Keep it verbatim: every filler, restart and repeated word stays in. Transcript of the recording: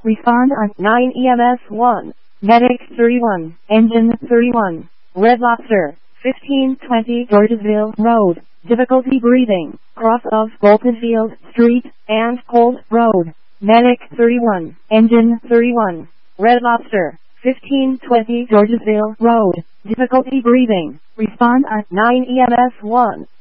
Respond on nine E M S one. Medic thirty-one. Engine thirty-one. Red Lobster. fifteen twenty Georgesville Road. Difficulty breathing. Cross of Bolton Field Street and Cold Road. Medic thirty-one. Engine thirty-one. Red Lobster. fifteen twenty Georgesville Road. Difficulty breathing. Respond on nine E M S one.